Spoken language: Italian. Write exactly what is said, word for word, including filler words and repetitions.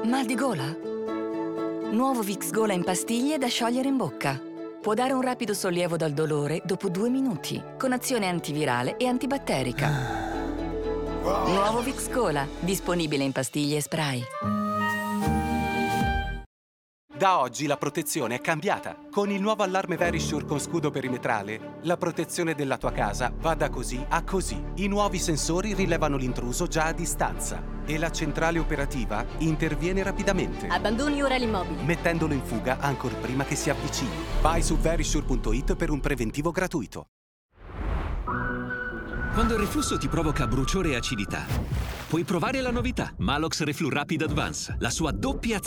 Mal di gola? Nuovo Vicks Gola in pastiglie da sciogliere in bocca. Può dare un rapido sollievo dal dolore dopo due minuti, con azione antivirale e antibatterica. Nuovo Vicks Gola, disponibile in pastiglie e spray. Da oggi la protezione è cambiata. Con il nuovo allarme Verisure con scudo perimetrale, la protezione della tua casa va da così a così. I nuovi sensori rilevano l'intruso già a distanza e la centrale operativa interviene rapidamente, Abbandoni ora l'immobile. mettendolo in fuga ancor prima che si avvicini. Vai su verisure punto it per un preventivo gratuito. Quando il reflusso ti provoca bruciore e acidità, puoi provare la novità Malox Reflu Rapid Advance, la sua doppia azione